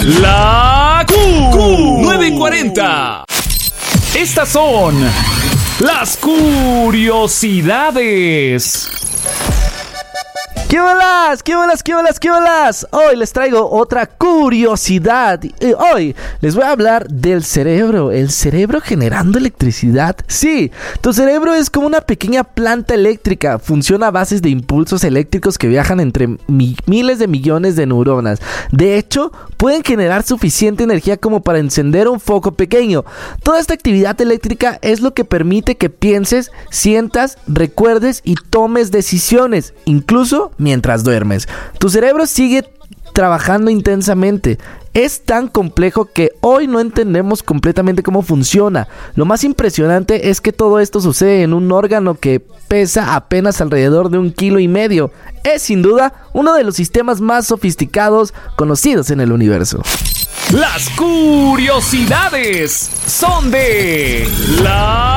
La Q940. Estas son las curiosidades. ¿Qué bolas? ¿Qué bolas? ¿Qué bolas? ¿Qué bolas? Hoy les traigo otra curiosidad. Hoy les voy a hablar del cerebro. El cerebro generando electricidad. Sí, tu cerebro es como una pequeña planta eléctrica. Funciona a bases de impulsos eléctricos que viajan entre miles de millones de neuronas. De hecho, pueden generar suficiente energía como para encender un foco pequeño. Toda esta actividad eléctrica es lo que permite que pienses, sientas, recuerdes y tomes decisiones, incluso mientras duermes. Tu cerebro sigue trabajando intensamente. Es tan complejo que hoy no entendemos completamente cómo funciona. Lo más impresionante es que todo esto sucede en un órgano que pesa apenas alrededor de 1,5 kilos. Es sin duda uno de los sistemas más sofisticados conocidos en el universo. Las curiosidades son de la